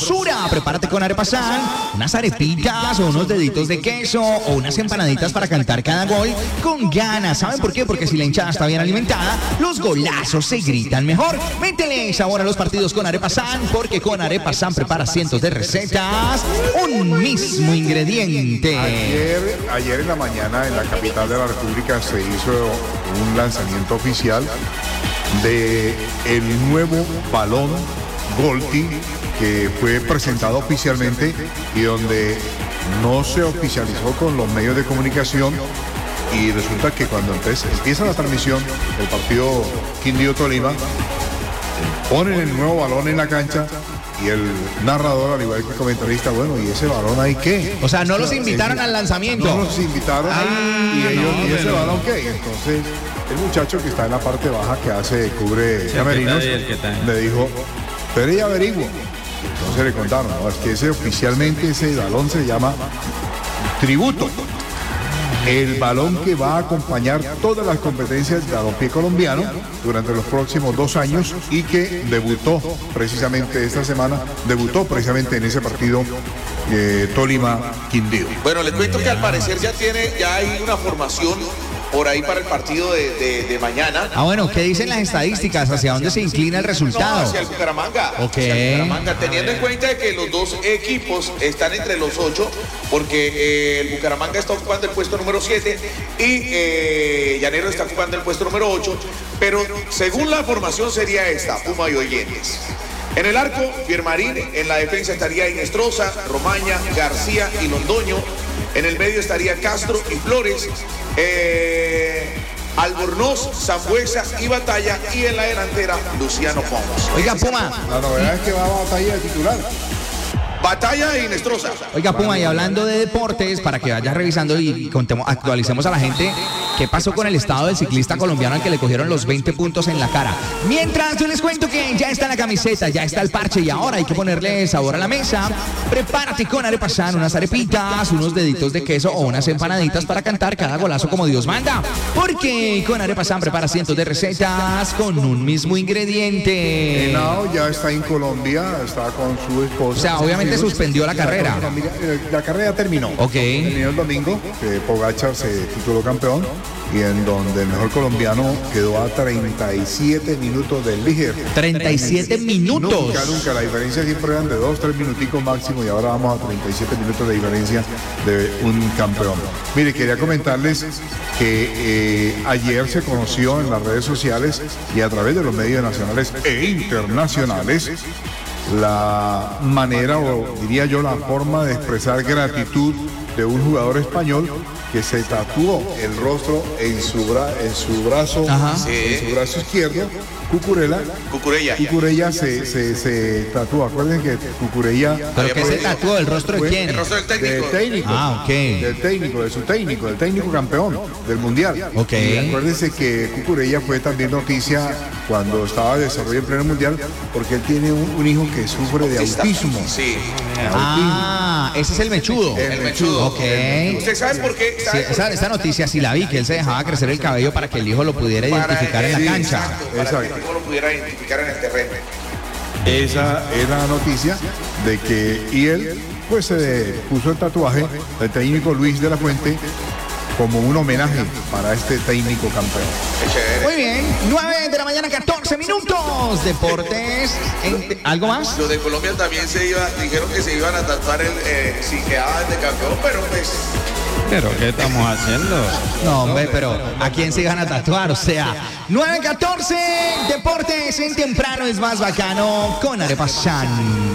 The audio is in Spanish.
sabrosura. Prepárate con Arepa San, unas arepitas o unos deditos de queso o unas empanaditas para cantar cada gol con ganas. ¿Saben por qué? Porque si la hinchada está bien alimentada, los golazos se gritan mejor. Métele sabor a los partidos con Arepa San, porque con Arepa San prepara cientos de recetas, un mismo ingrediente. Ayer en la mañana en la capital de la República se hizo un lanzamiento oficial de el nuevo balón Golti, que fue presentado oficialmente y donde no se oficializó con los medios de comunicación, y resulta que cuando empieza la transmisión del partido Quindío-Tolima, ponen el nuevo balón en la cancha y el narrador, al igual que el comentarista, bueno, ¿y ese balón ahí qué? O sea, no los invitaron al lanzamiento. No los invitaron ¿y ese balón qué? Entonces, el muchacho que está en la parte baja, que cubre camerinos, le dijo, pero ella averigua. Entonces le contaron, no, es que oficialmente ese balón se llama Tributo. El balón que va a acompañar todas las competencias de balompié colombiano durante los próximos 2 años y que debutó precisamente esta semana, en ese partido Tolima-Quindío. Bueno, les cuento que al parecer ya hay una formación por ahí para el partido de mañana. Bueno, ¿qué dicen las estadísticas? ¿Hacia dónde se inclina el resultado? No, hacia el Bucaramanga. Ok. Hacia el Bucaramanga, teniendo en cuenta que los dos equipos están entre los 8, porque el Bucaramanga está ocupando el puesto número 7 y Llanero está ocupando el puesto número 8, pero según la formación sería esta, Puma y Oyentes. En el arco, Piermarín, en la defensa estaría Inestrosa, Romaña, García y Londoño. En el medio estaría Castro y Flores, Albornoz, Sambuesa y Batalla, y en la delantera Luciano Pons. Oiga, Puma. La novedad es que va a Batalla de titular. Batalla e Inestrosa. Oiga, Puma, y hablando de deportes, para que vayas revisando y actualicemos a la gente qué pasó con el estado del ciclista colombiano al que le cogieron los 20 puntos en la cara. Mientras yo les cuento que ya está la camiseta, ya está el parche y ahora hay que ponerle sabor a la mesa. Prepárate con Arepa San, unas arepitas, unos deditos de queso o unas empanaditas para cantar cada golazo como Dios manda. Porque con Arepa San prepara cientos de recetas con un mismo ingrediente. Henao ya está en Colombia, está con su esposa. O sea, obviamente suspendió la carrera. La carrera terminó. Ok. Terminó el domingo, que Pogačar se tituló campeón, y en donde el mejor colombiano quedó a 37 minutos del líder. 37 minutos. Nunca. La diferencia siempre eran de 2-3 minuticos máximo, y ahora vamos a 37 minutos de diferencia de un campeón. Mire, quería comentarles que ayer se conoció en las redes sociales y a través de los medios nacionales e internacionales la manera, o diría yo, la forma de expresar gratitud de un jugador español que se tatuó el rostro en su brazo, en su brazo izquierdo. Cucurella se tatúa. Acuerden que Cucurella. ¿Pero qué se tatuó? ¿El rostro de quién? El rostro del técnico. Del técnico. Ok. Del técnico campeón del mundial. Ok. Y acuérdense que Cucurella fue también noticia cuando estaba de desarrollo en pleno mundial, porque él tiene un hijo que sufre de autismo. Sí. Ese es el mechudo. El mechudo. Ok. ¿Usted sabe por qué? Sí, esa noticia sí la vi, que él se dejaba crecer el cabello para que el hijo lo pudiera identificar en la cancha. Para que el hijo lo pudiera identificar en el terreno. Esa es la noticia de que, y él pues se puso el tatuaje del técnico Luis de la Fuente como un homenaje para este técnico campeón. Muy bien, 9 de la mañana, 14 minutos. Deportes. ¿Algo más? Los de Colombia también dijeron que se iban a tatuar si quedaban de campeón, pero pues. ¿Pero qué estamos haciendo? No, hombre, pero ¿a quién se iban a tatuar? O sea, 9-14, deportes en temprano es más bacano con Arepa San.